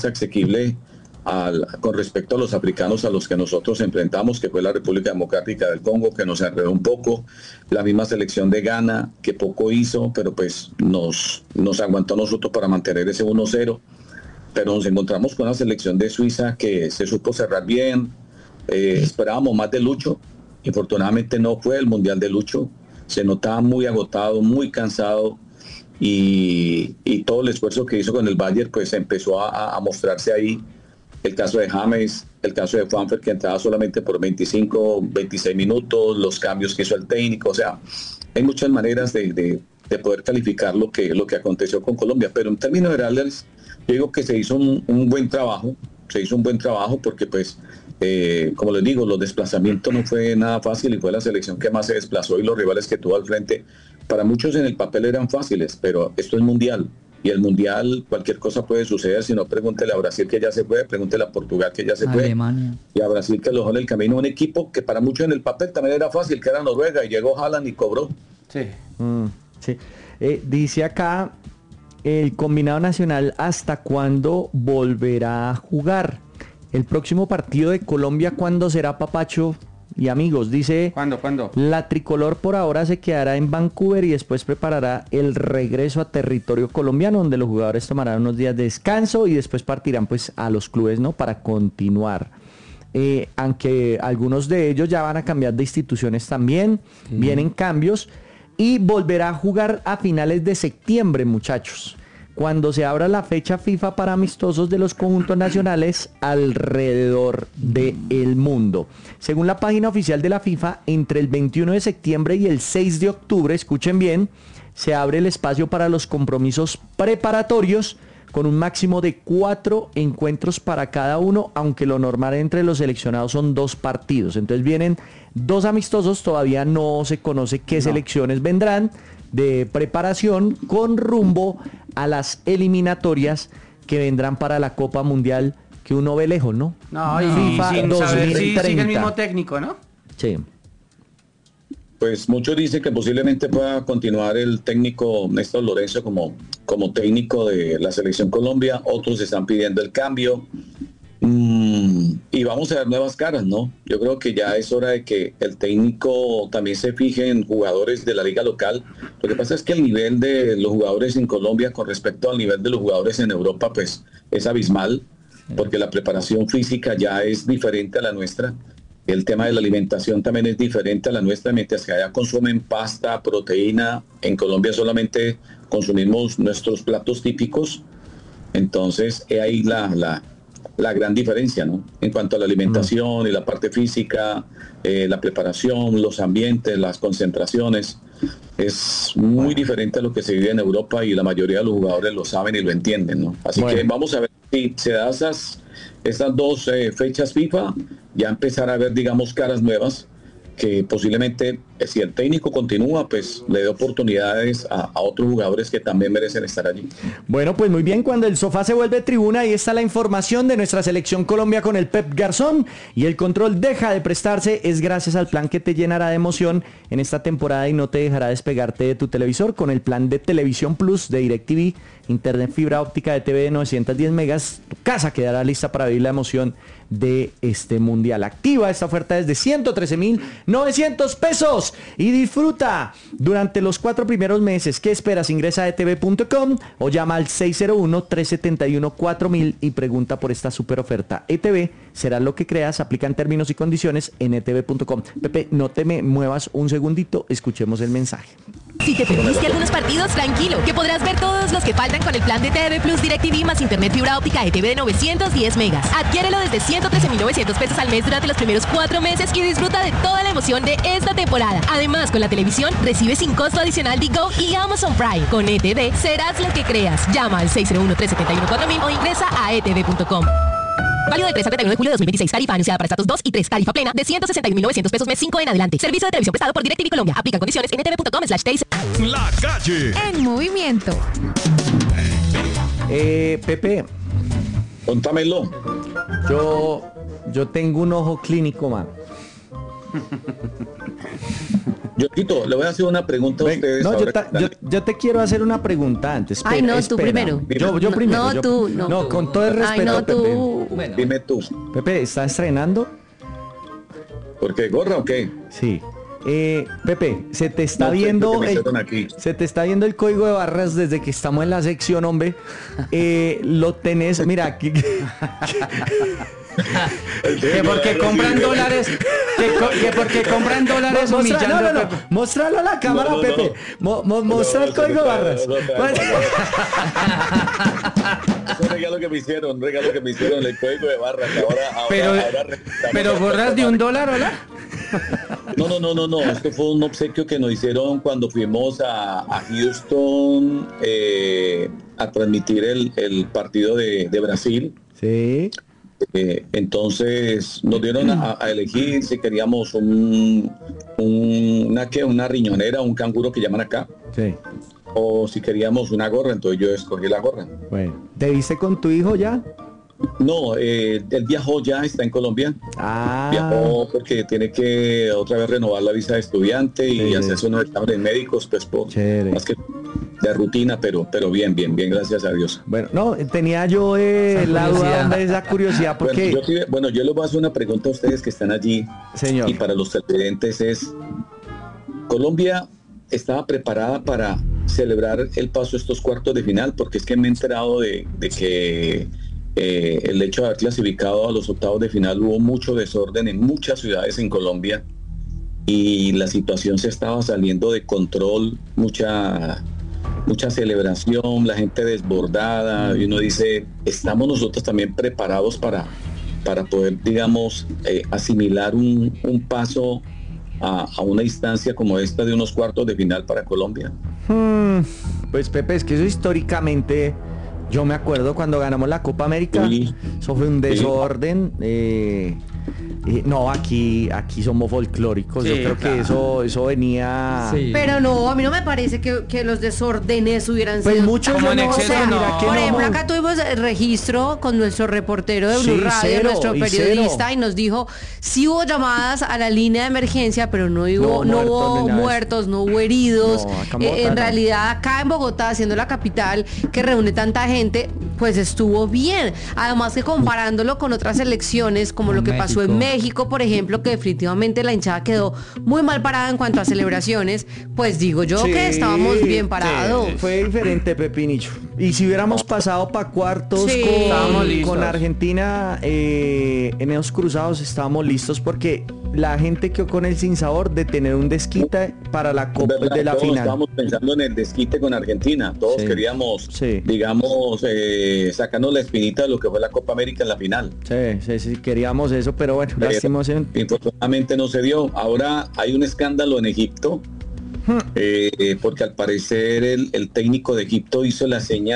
asequible con respecto a los africanos a los que nosotros enfrentamos, que fue la República Democrática del Congo, que nos enredó un poco, la misma selección de Ghana, que poco hizo, pero pues nos aguantó a nosotros para mantener ese 1-0, pero nos encontramos con una selección de Suiza que se supo cerrar bien, esperábamos más de Lucho, infortunadamente no fue el Mundial de Lucho, se notaba muy agotado, muy cansado, y todo el esfuerzo que hizo con el Bayern pues empezó a mostrarse ahí. El caso de James, el caso de Juanfer, que entraba solamente por 25, 26 minutos, los cambios que hizo el técnico, o sea, hay muchas maneras de poder calificar lo que aconteció con Colombia, pero en términos generales, yo digo que se hizo un buen trabajo, porque pues, como les digo, los desplazamientos no fue nada fácil y fue la selección que más se desplazó y los rivales que tuvo al frente, para muchos en el papel eran fáciles, pero esto es mundial. Y el Mundial, cualquier cosa puede suceder, si no, pregúntele a Brasil que ya se fue, pregúntele a Portugal que ya se fue, Alemania. Y a Brasil que lo dejó en el camino, un equipo que para muchos en el papel también era fácil, que era Noruega, y llegó Haaland y cobró. Sí. Sí. Dice acá, el combinado nacional, ¿hasta cuándo volverá a jugar? El próximo partido de Colombia, ¿cuándo será, Papacho? Y amigos, dice, ¿Cuándo? La tricolor por ahora se quedará en Vancouver y después preparará el regreso a territorio colombiano, donde los jugadores tomarán unos días de descanso y después partirán pues a los clubes, ¿no? Para continuar. Aunque algunos de ellos ya van a cambiar de instituciones también, vienen cambios y volverá a jugar a finales de septiembre, muchachos, cuando se abra la fecha FIFA para amistosos de los conjuntos nacionales alrededor del mundo. Según la página oficial de la FIFA, entre el 21 de septiembre y el 6 de octubre, escuchen bien, se abre el espacio para los compromisos preparatorios con un máximo de 4 encuentros para cada uno, aunque lo normal entre los seleccionados son 2 partidos. Entonces vienen 2 amistosos, todavía no se conoce qué selecciones vendrán de preparación con rumbo a las eliminatorias que vendrán para la Copa Mundial, que uno ve lejos, ¿no? No, y FIFA sin saber si 2030. sigue el mismo técnico, ¿no? Sí. Pues muchos dicen que posiblemente pueda continuar el técnico Néstor Lorenzo como técnico de la Selección Colombia, otros están pidiendo el cambio. Y vamos a ver nuevas caras, ¿no? Yo creo que ya es hora de que el técnico también se fije en jugadores de la liga local. Lo que pasa es que el nivel de los jugadores en Colombia con respecto al nivel de los jugadores en Europa, pues es abismal, porque la preparación física ya es diferente a la nuestra. El tema de la alimentación también es diferente a la nuestra, mientras que allá consumen pasta, proteína. En Colombia solamente consumimos nuestros platos típicos. Entonces, ahí la gran diferencia, ¿no? En cuanto a la alimentación y la parte física, la preparación, los ambientes, las concentraciones, es muy diferente a lo que se vive en Europa y la mayoría de los jugadores lo saben y lo entienden, ¿no? Así que vamos a ver si se da esas 2 fechas FIFA, ya empezar a ver, digamos, caras nuevas, que posiblemente, si el técnico continúa, pues le dé oportunidades a otros jugadores que también merecen estar allí. Bueno, pues muy bien, cuando el sofá se vuelve tribuna, ahí está la información de nuestra Selección Colombia con el Pep Garzón, y el control deja de prestarse, es gracias al plan que te llenará de emoción en esta temporada y no te dejará despegarte de tu televisor, con el plan de Televisión Plus de DirecTV, internet fibra óptica de TV de 910 megas, tu casa quedará lista para vivir la emoción de este mundial. Activa esta oferta desde 113,900 pesos y disfruta durante los 4 primeros meses. ¿Qué esperas? Ingresa a etv.com o llama al 601-371-4000 y pregunta por esta super oferta. ETV será lo que creas, aplican términos y condiciones en etv.com. Pepe, no te me muevas un segundito, escuchemos el mensaje. Si te perdiste algunos partidos, tranquilo, que podrás ver todos los que faltan con el plan de TV Plus DirecTV más internet fibra óptica ETV de 910 megas. Adquiérelo desde 113,900 pesos al mes durante los primeros 4 meses y disfruta de toda la emoción de esta temporada. Además, con la televisión, recibe sin costo adicional Digo y Amazon Prime. Con ETV, serás lo que creas. Llama al 601-371-4000 o ingresa a etv.com. Válido del 3 al 31 de julio de 2026. Tarifa anunciada para estatus 2 y 3. Tarifa plena de 161,900 pesos mes 5 en adelante. Servicio de televisión prestado por DirecTV Colombia. Aplican condiciones en etv.com/TIC. La calle. En movimiento. Pepe, Contámelo. yo tengo un ojo clínico, man. Quito, le voy a hacer una pregunta a ustedes. No, yo te quiero hacer una pregunta antes. Espera, ay, no, tú primero. Yo primero. No, tú. No, con todo el respeto. Ay, no, tú. Pepe. Bueno. Dime tú. Pepe, ¿está estrenando? ¿Por qué? ¿Gorra o qué? Sí. Pepe, se te está viendo el código de barras desde que estamos en la sección, hombre. Lo tenés, mira aquí. Que porque compran dólares, que porque compran dólares humillando. No. Mostralo a la cámara, Pepe. Mostra el código de barras. Es un regalo que me hicieron, el código de barras. Pero gorras de $1, ¿hola? No. Esto fue un obsequio que nos hicieron cuando fuimos a Houston a transmitir el partido de Brasil. Sí. Entonces nos dieron a elegir si queríamos una riñonera, un canguro que llaman acá. Sí. O si queríamos una gorra, entonces yo escogí la gorra. Bueno, ¿te viste con tu hijo ya? No, él viajó ya, está en Colombia. Viajó porque tiene que otra vez renovar la visa de estudiante y hacerse unos exámenes médicos, pues más que de rutina, pero bien, gracias a Dios. Bueno, no, tenía yo la duda, esa curiosidad, porque... Bueno, yo les voy a hacer una pregunta a ustedes que están allí. Señor. Y para los televidentes es, ¿Colombia estaba preparada para celebrar el paso a estos cuartos de final? Porque es que me he enterado de que el hecho de haber clasificado a los octavos de final hubo mucho desorden en muchas ciudades en Colombia y la situación se estaba saliendo de control, mucha celebración, la gente desbordada, y uno dice, ¿estamos nosotros también preparados para poder, digamos, asimilar un paso a una instancia como esta de unos cuartos de final para Colombia? Pues Pepe, es que eso históricamente, yo me acuerdo cuando ganamos la Copa América, eso fue un desorden. No, aquí somos folclóricos. Yo creo que eso venía. Sí. Pero no, a mí no me parece que los desórdenes hubieran pues sido mucho como en exceso, Por ejemplo, acá tuvimos el registro con nuestro reportero de Blue Radio, nuestro periodista, y nos dijo sí hubo llamadas a la línea de emergencia, pero no hubo muertos, no hubo heridos. En realidad, acá en Bogotá, siendo la capital que reúne tanta gente, pues estuvo bien. Además que comparándolo con otras elecciones, como lo que pasó en México, por ejemplo, que definitivamente la hinchada quedó muy mal parada en cuanto a celebraciones, pues digo yo que estábamos bien parados. Fue diferente, Pepinillo. Y si hubiéramos pasado para cuartos con Argentina en esos cruzados, estábamos listos, porque la gente quedó con el sinsabor de tener un desquite para la Copa de la final. Estábamos pensando en el desquite con Argentina. Todos queríamos, digamos, sacarnos la espinita de lo que fue la Copa América en la final. Sí, queríamos eso, pero bueno, lastimosamente. Infortunadamente no se dio. Ahora hay un escándalo en Egipto, porque al parecer el técnico de Egipto hizo la seña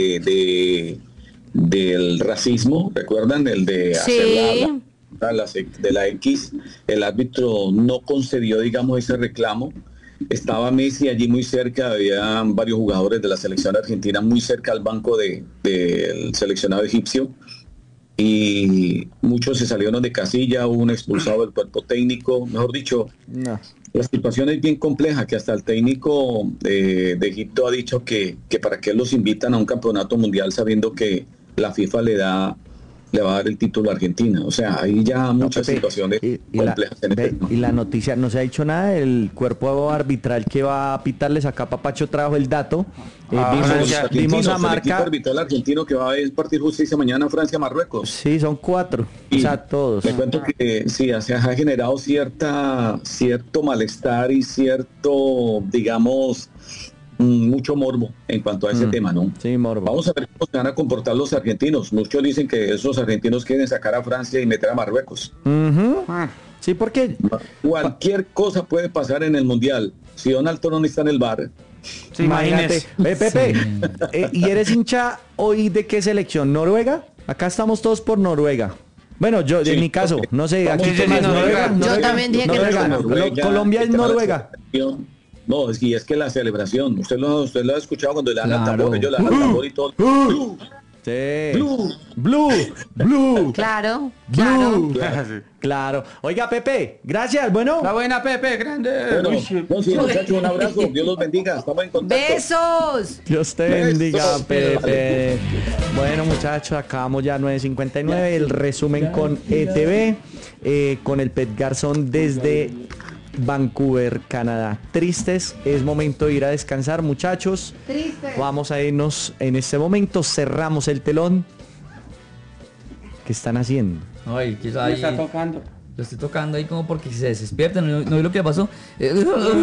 del racismo, ¿recuerdan? El de hacer de la X. El árbitro no concedió, digamos, ese reclamo. Estaba Messi allí muy cerca, había varios jugadores de la selección argentina muy cerca al banco del seleccionado egipcio, y muchos se salieron de casilla, hubo un expulsado del cuerpo técnico, mejor dicho, la situación es bien compleja, que hasta el técnico de Egipto ha dicho que para qué los invitan a un campeonato mundial sabiendo que la FIFA le va a dar el título a Argentina. O sea, hay ya muchas situaciones complejas en este tema. Y la noticia, no se ha dicho nada, el cuerpo arbitral que va a pitarles acá, Papacho trajo el dato. Vimos a Marca. El equipo arbitral argentino que va a partir justicia mañana Francia-Marruecos. Sí, son 4. O sea, todos. Me cuento que se ha generado cierto malestar y cierto, digamos, mucho morbo en cuanto a ese tema, ¿no? Sí, morbo. Vamos a ver cómo se van a comportar los argentinos. Muchos dicen que esos argentinos quieren sacar a Francia y meter a Marruecos. Sí, porque cualquier cosa puede pasar en el Mundial. Si Donald Trump no está en el bar. Sí, imagínate. Pepe, ¿y eres hincha hoy de qué selección? ¿Noruega? Acá estamos todos por Noruega. Bueno, yo en mi caso, no sé, aquí Noruega. Yo también dije que Colombia es Noruega. No, es que la celebración, usted lo ha escuchado cuando le dan al tambor, ellos le dan al tambor y todo. Sí. Blue. Claro. Claro. Oiga, Pepe, gracias. Bueno. La buena, Pepe, grande. Bueno, sí, muchachos, un abrazo. Dios los bendiga. Estamos en contacto. ¡Besos! Dios te bendiga, Besos. Pepe. Bueno, muchachos, acabamos ya 9:59. El resumen con ETV, con el Pet Garzón desde Vancouver, Canadá. Tristes, es momento de ir a descansar, muchachos. Triste. Vamos a irnos en este momento, cerramos el telón. ¿Qué están haciendo? Ay, que Me está tocando. Lo estoy tocando ahí como porque se despiertan, no vi lo que pasó. Se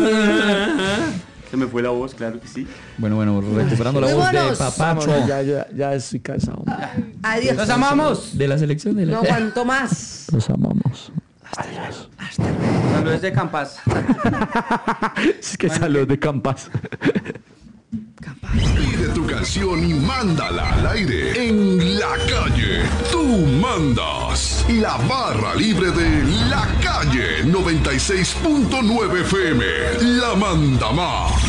me fue la voz, claro que sí. Bueno, recuperando la voz de Vámonos. Papacho. Ya estoy cansado. Adiós. ¡Los amamos! De la selección de la... No aguanto más. Los amamos. Adiós. Saludos de Campas. Es que salud de Campas. Pide tu canción y mándala al aire. En la calle, tú mandas. La barra libre de La Calle 96.9 FM. La manda más.